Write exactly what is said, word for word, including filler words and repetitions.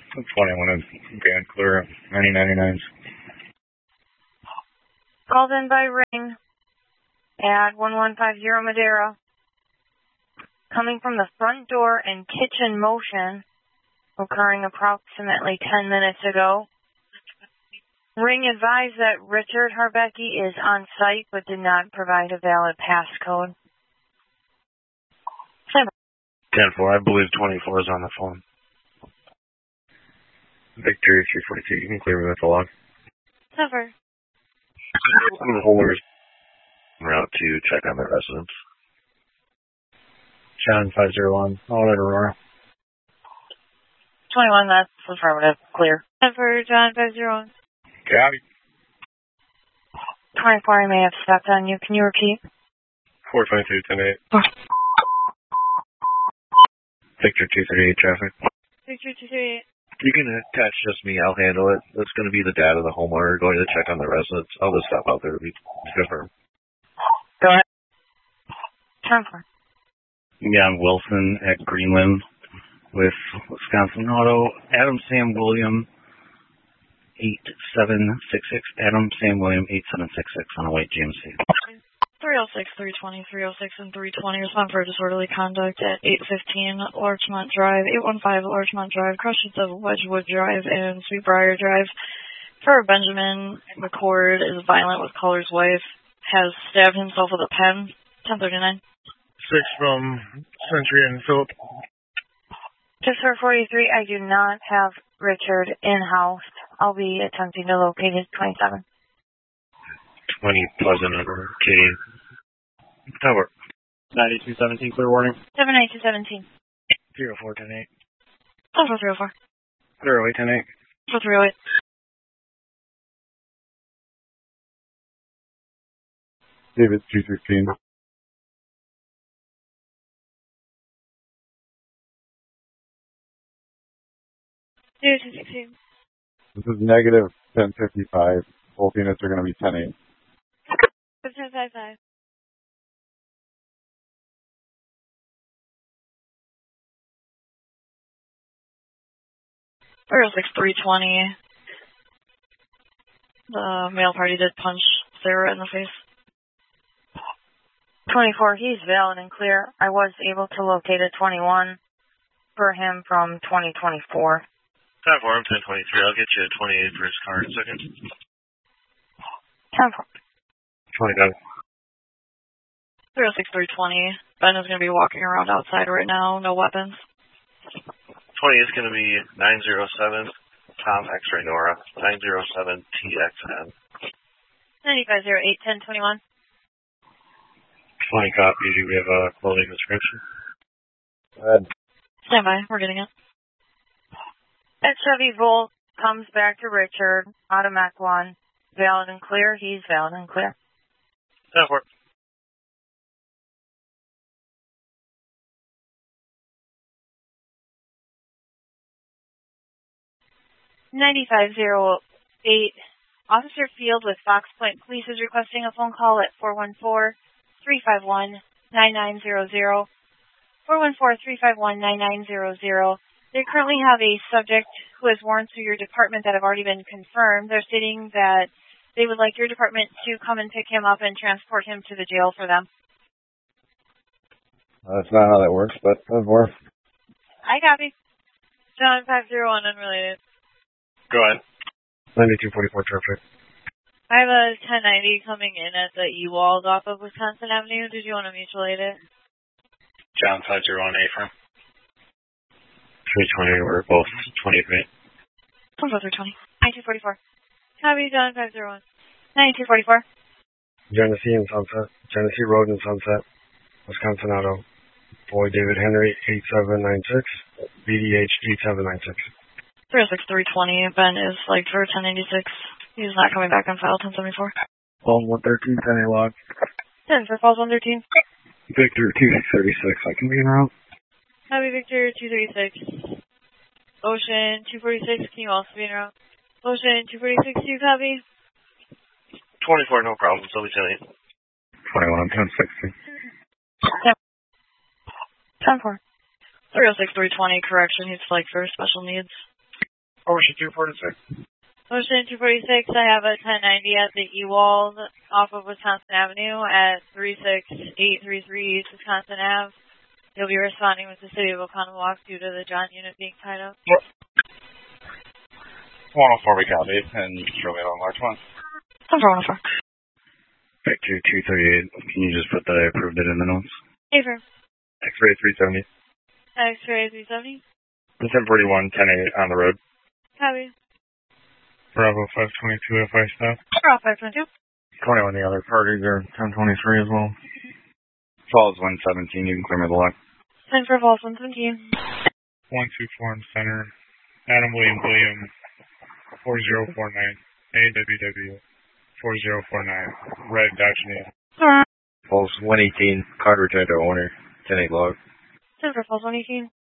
twenty-one is Van Clear, ninety ninety-nines. Called in by Ring at one one five zero Madera. Coming from the front door and kitchen motion, occurring approximately ten minutes ago. Ring advised that Richard Harbecki is on site but did not provide a valid passcode. ten four, I believe twenty-four is on the phone. Victor three forty-two, you can clear me with the log. Cover. The holders en route to check on the residence. John five zero one, all at Aurora. twenty-one, that's affirmative. Clear. Cover, John five zero one. Copy. twenty-four, I may have stepped on you. Can you repeat? four twenty-two, ten eight. Victor two thirty-eight, traffic. Victor two thirty-eight. You can attach just me. I'll handle it. That's going to be the dad of the homeowner going to check on the residence. I'll just stop out there to be confirmed. Go ahead. Time for. Jan Wilson at Greenland with Wisconsin Auto. Adam Sam William eight seven six six. Adam Sam William eight seven six six on a white G M C. three oh six, three twenty, three oh six, and three twenty. Respond for disorderly conduct at eight fifteen Larchmont Drive, eight one five Larchmont Drive, crossings of Wedgewood Drive and Sweetbriar Drive. For Benjamin McCord is violent with caller's wife, has stabbed himself with a pen. ten thirty-nine. Six from Century and Philip. Just for forty-three, I do not have Richard in-house. I'll be attempting to locate his twenty-seven. twenty Pleasant over Katie. Tower. ninety-two seventeen, clear warning. seven ninety-two seventeen. zero four ten eight. Oh, for three oh four. zero eight ten eight. For three oh eight. David two fifteen. David two sixteen. This is negative ten fifty-five. Both units are going to be ten eight. fifteen fifty-five. three oh six, three twenty. The male party did punch Sarah in the face. twenty-four, he's valid and clear. I was able to locate a twenty-one for him from twenty twenty-four. ten four, I'm ten twenty-three. I'll get you a twenty-eight for his car in a second. ten four. twenty-nine. three oh six, three twenty. Ben is going to be walking around outside right now. No weapons. twenty is going to be nine zero seven Tom X-Ray Nora. nine zero seven T X N. ninety-five oh eight, ten twenty-one. twenty copies. You have a clothing description. Go ahead. Stand by. We're getting it. At Chevy Volt comes back to Richard. Automac one. Valid and clear. He's valid and clear. ten four. ninety-five oh eight. Officer Field with Fox Point Police is requesting a phone call at four one four, three five one, nine nine zero zero. four one four, three five one, nine nine zero zero. They currently have a subject who has warrants through your department that have already been confirmed. They're stating that they would like your department to come and pick him up and transport him to the jail for them. Uh, that's not how that works, but that's worth. I copy. John five zero one, unrelated. Go ahead. ninety-two forty-four traffic. I have a ten ninety coming in at the E-Walls off of Wisconsin Avenue. Did you want to mutual aid it? John five zero one A from. three twenty, we're both twenty-three. Phone three twenty. ninety-two forty-four. Copy, John five zero one. ninety-two forty-four. Genesee and Sunset. Genesee Road and Sunset. Wisconsin Auto. Boy David Henry, eight seven nine six. B D H eight seven nine six. three oh six, three twenty. Ben is like for ten eighty-six. He's not coming back on file, ten seventy-four. Falls one thirteen, ten A log. ten for Falls one thirteen. Victor two thirty-six, I can be en route. Copy, Victor two thirty-six. Ocean two forty-six, can you also be en route? Ocean two forty-six, do you copy? twenty-four, no problem. So we ten eight. twenty-one, ten sixty. ten four. three oh six, three twenty, correction. He's like for special needs. Ocean two forty-six. Ocean two forty-six, I have a ten ninety at the E-Wall off of Wisconsin Avenue at three six eight three three East Wisconsin Ave. You'll be responding with the City of Oconomowoc due to the John unit being tied up. one oh four, we copied, and you can show me on March one. one oh four. Victor two thirty-eight, can you just put that I approved it in the notes? Affirm. X-ray three seventy. X-ray three seventy. ten forty-one, ten eight on the road. Copy. Bravo five twenty-two F I staff. Bravo five twenty-two. twenty-one, the other parties are ten twenty-three as well. Falls one seventeen, you can clear me the lock. ten for Falls one seventeen. one two four in center. Adam William William four zero four nine. A W W four zero four nine. Red Dodge Neon. Falls one eighteen, card returned to owner, ten eight log. ten for Falls one eighteen.